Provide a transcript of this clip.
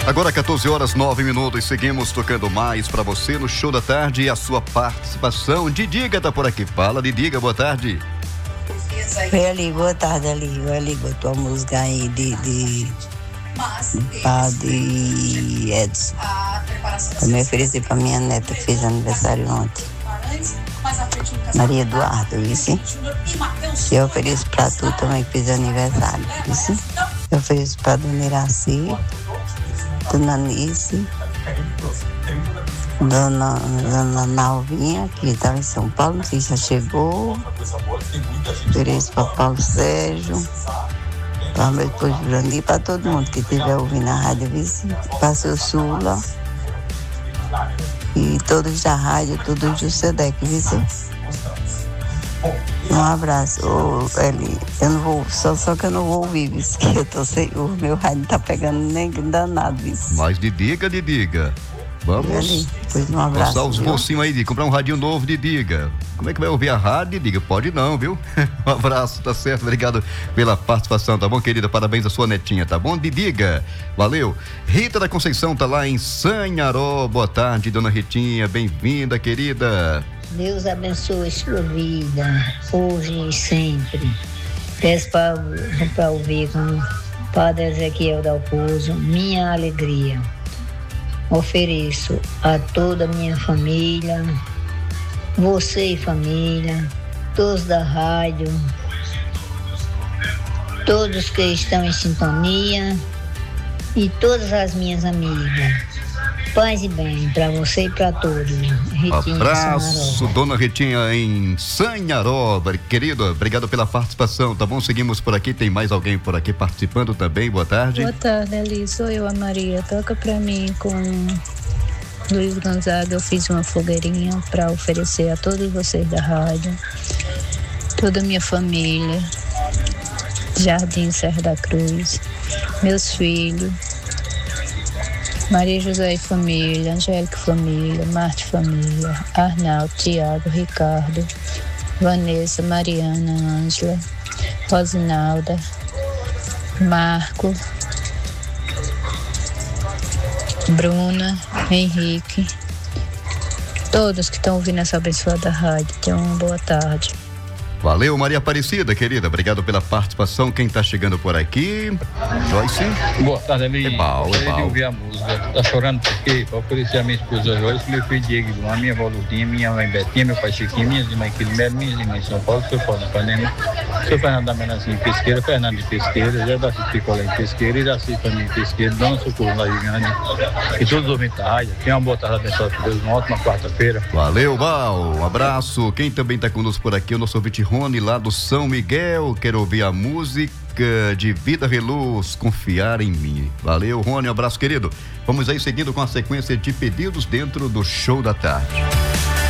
Agora 14 horas 9 minutos, seguimos tocando mais pra você no Show da Tarde e a sua participação. Didiga tá por aqui, fala Didiga, boa tarde. Ali, boa tarde, Ali, botou a música aí de Padre Edson. Também ofereci pra minha neta que fez aniversário ontem, Maria Eduardo, viu? Eu ofereço pra tu também que fez aniversário, viu? Eu ofereço pra Dona Iraci, Dona Anice, Dona Nalvinha, que estava em São Paulo, não sei se já chegou. Ofereço para Paulo Sérgio, para meu esposo Jurandir, para todo mundo que estiver ouvindo a rádio Vicente, para seu Sula e todos da rádio, todos do SEDEC, Vicente. Um abraço. Eli, eu não vou, só que eu não vou ouvir, viu? Que eu tô sem, o meu rádio não tá pegando nem danado, viu? Mas Didiga. Vamos um abraço, passar os bolsinhos aí de comprar um radinho novo, Didiga. Como é que vai ouvir a rádio, Didiga? Pode não, viu? Um abraço, tá certo? Obrigado pela participação, tá bom, querida? Parabéns à sua netinha, tá bom, Didiga? Valeu. Rita da Conceição tá lá em Sanharó. Boa tarde, dona Ritinha. Bem-vinda, querida. Deus abençoe sua vida, hoje e sempre. Peço para ouvir com o Padre Ezequiel Dalpozo, Minha Alegria. Ofereço a toda a minha família, você e família, todos da rádio, todos que estão em sintonia e todas as minhas amigas. Paz e bem para você e para todos. Ritinha, abraço, dona Ritinha em Sanharó. Querido, obrigado pela participação, tá bom? Seguimos por aqui, tem mais alguém por aqui participando também, boa tarde. Boa tarde, Eli, sou eu, a Maria. Toca pra mim com Luiz Gonzaga. Eu fiz uma fogueirinha para oferecer a todos vocês da rádio, toda a minha família, Jardim Serra da Cruz, meus filhos, Maria José e família, Angélica família, Marte família, Arnaldo, Tiago, Ricardo, Vanessa, Mariana, Ângela, Rosinalda, Marco, Bruna, Henrique, todos que estão ouvindo essa abençoada rádio. Tenham uma boa tarde. Valeu, Maria Aparecida, querida. Obrigado pela participação. Quem tá chegando por aqui? Joyce. Boa tarde, Eli. É bom. De ouvir a música. Tá chorando por quê? Pra oferecer a minha esposa Joyce, meu filho Diego, a minha avó Lurdinha, minha mãe Betinha, meu pai Chiquinho, minhas irmãs Quilmero, minhas irmãs em São Paulo, seu Paulo de Panema, seu Fernando da Menacinha em Pesqueira, Fernando de Pesqueira, Zé da Picolé em Pesqueira, Iraci também em Pesqueira, Dona Socorro lá Gigante, e todos os ouvintes da rádio. Tenham uma boa tarde abençoada por Deus, uma ótima quarta-feira. Valeu, Val. Um abraço. Quem também tá conosco por aqui, o nosso ouvinte Rony, lá do São Miguel. Quero ouvir a música de Vida Reluz, Confiar em Mim. Valeu, Rony, um abraço, querido. Vamos aí seguindo com a sequência de pedidos dentro do Show da Tarde.